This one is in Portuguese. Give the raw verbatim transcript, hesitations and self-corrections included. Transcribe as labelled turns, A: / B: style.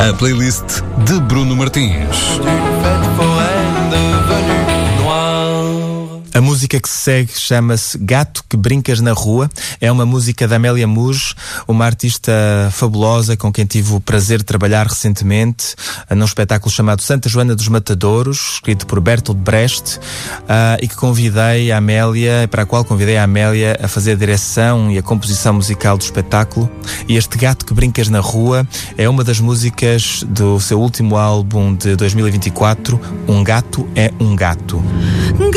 A: A playlist de Bruno Martins.
B: A música que se segue chama-se Gato que Brincas na Rua. É uma música da Amélia Muge, uma artista fabulosa com quem tive o prazer de trabalhar recentemente num espetáculo chamado Santa Joana dos Matadouros, escrito por Bertolt Brecht, uh, e que convidei a Amélia, para a qual convidei a Amélia a fazer a direção e a composição musical do espetáculo. E este Gato que Brincas na Rua é uma das músicas do seu último álbum de dois mil e vinte e quatro, Um Gato é um Gato.